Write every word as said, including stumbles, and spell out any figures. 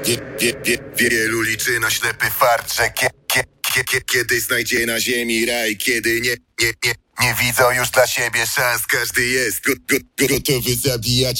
Wie, wie, wie, wielu liczy na ślepy fart, że kie, kie, kie, kie, kiedy znajdzie na ziemi raj, kiedy nie, nie, nie, nie widzą już dla siebie szans. Każdy jest go, go, go, gotowy zabijać